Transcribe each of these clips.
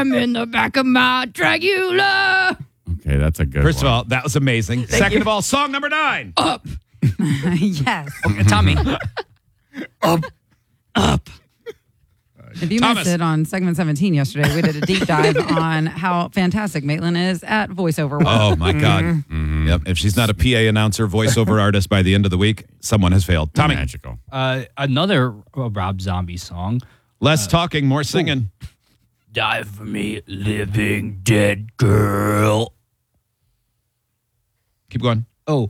I'm in the back of my Dragula. Okay, that's a good First one. of all, that was amazing. Second of all, song number 9. Up. Yes. Tommy. Up. If you Thomas. missed it on segment 17 yesterday, we did a deep dive on how fantastic Maitland is at voiceover work. Oh, my God. Yep. If she's not a PA announcer, voiceover artist by the end of the week, someone has failed. Tommy. Magical. Another Rob Zombie song. Less talking, more singing. Die for me, living dead girl. Keep going. Oh.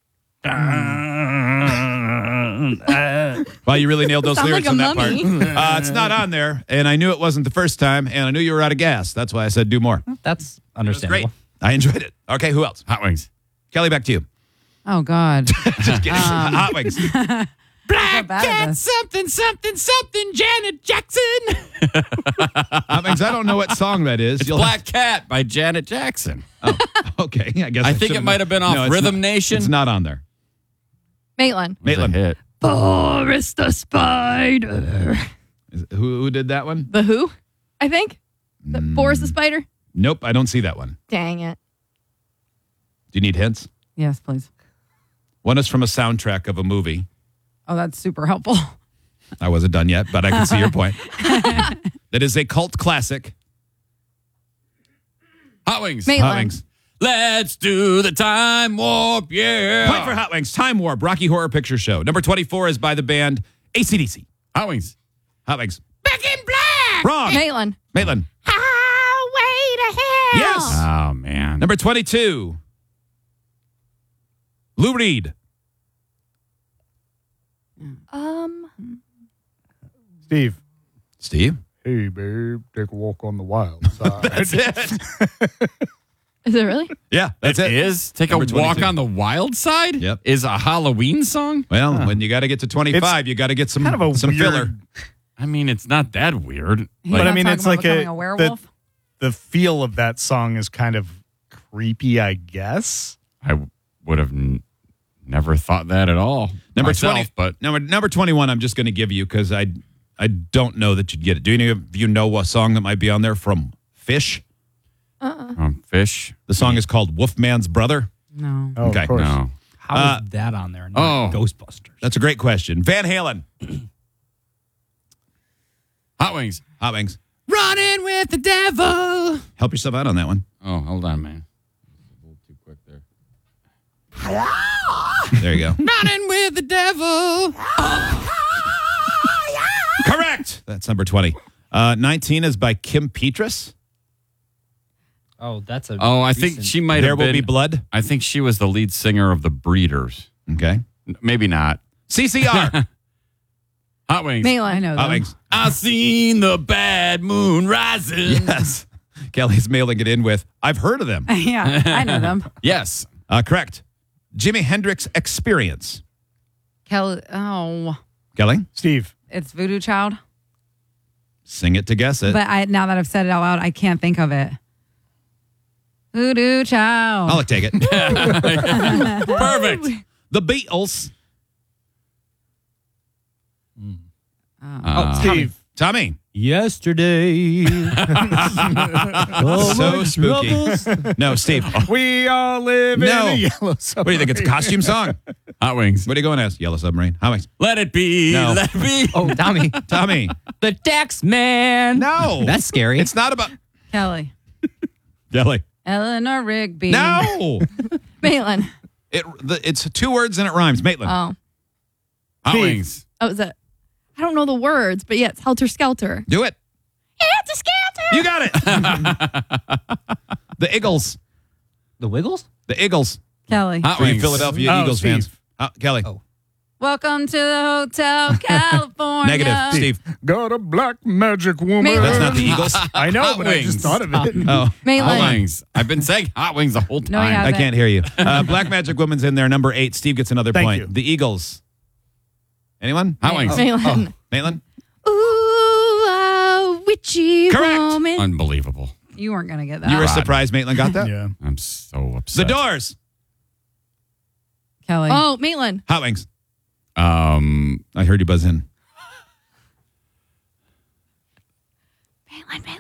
Wow, you really nailed those Sound lyrics like a on that mummy. part. It's not on there, and I knew it wasn't the first time, and I knew you were out of gas. That's why I said do more. That's Great. understandable. I enjoyed it. Okay, who else? Hot Wings. Kelly, back to you. Oh, God. Just kidding. Hot Wings. Black cat, something, Janet Jackson. Hot Wings, I don't know what song that is. It's You'll Black Cat by Janet Jackson. Okay, I guess I think it should've- might have been off No, it's Rhythm not- Nation. It's not on there. Maitland. It was a Maitland. hit. Boris the Spider. Who did that one? The Who, I think. Boris the Spider. Nope, I don't see that one. Dang it. Do you need hints? Yes, please. One is from a soundtrack of a movie. Oh, that's super helpful. I wasn't done yet, but I can see your point. That is a cult classic. Hot Wings. Maitland. Hot Wings. Let's do the time warp, yeah. Point for Hot Wings. Time Warp, Rocky Horror Picture Show. Number 24 is by the band AC/DC. Hot Wings. Hot Wings. Back in black. Wrong. Maitland. Maitland. Highway to hell. Yes. Oh, man. Number 22. Lou Reed. Steve. Steve. Hey, babe, take a walk on the wild side. That's it. Is it really? Yeah, that's it. Is Take Number a Walk 22. on the Wild Side? Yep. Is a Halloween song? Well, when you got to get to 25, you got to get some, kind of a some weird, filler. I mean, it's not that weird. He's But I not mean, talking it's about like becoming a werewolf. the feel of that song is kind of creepy, I guess. I would have never thought that at all. Number myself, 20, but number 21, I'm just going to give you because I don't know that you'd get it. Do any of you know a song that might be on there from Fish? Fish. The song is called Wolfman's Brother. No. Oh, Okay. of course. No. How is that on there? Not Ghostbusters. That's a great question. Van Halen. Hot Wings. Hot Wings. Running with the devil. Help yourself out on that one. Oh, hold on, man. A little too quick there. There you go. Running with the devil. Correct. That's number 20. 19 is by Kim Petras. Oh, that's a. Oh, I think recent- she might There have Will been. Be Blood. I think she was the lead singer of the Breeders. Okay. Maybe not. CCR. Hot Wings. I Maitland. know Hot them. Wings. I seen the bad moon rising. Yes. Kelly's mailing it in with, I've heard of them. Yeah, I know them. Yes. Correct. Jimi Hendrix Experience. Kelly. Oh, Kelly, Steve. it's Voodoo Child. sing it to guess it. But now that I've said it out loud, I can't think of it. Voodoo Child. I'll take it. Perfect. The Beatles. Steve. Tommy. Yesterday. So spooky. No, Steve. Oh, We all live No. in a yellow what submarine. do you think? It's a costume song? Hot Wings. What are you going as? Yellow Submarine. How much? Let it be. No. Let it be. Oh, Tommy. Tommy. The Tax Man. No. That's scary. It's not about Kelly. Kelly. Eleanor Rigby. No. Maitland. It's 2 words and it rhymes. Maitland. Oh. Hot Steve. Wings. Oh, is it? I don't know the words, but yeah, it's Helter Skelter. Do it. It's a skelter. You got it. The Eagles. The Wiggles? The Eagles. Kelly. Hot For you Wings. Philadelphia Oh, Eagles Steve. fans. Kelly. Oh. Welcome to the Hotel California. Negative. Steve. Got a black magic woman. Maitland. That's not the Eagles. I know, Hot but I just Wings. thought of it. Oh, Hot Maitland. Wings. I've been saying Hot Wings the whole time. No, you I haven't. can't hear you. Black Magic Woman's in there. Number 8. Steve gets another Thank point. you. The Eagles. Anyone? Hot Wings. Maitland. Maitland? Ooh, a witchy Correct. woman. Unbelievable. You weren't going to get that. You were Rod. surprised Maitland got that? Yeah. I'm so The upset. Doors. Kelly. Oh, Maitland. Hot Wings. Um, I heard you buzz in. Maitland.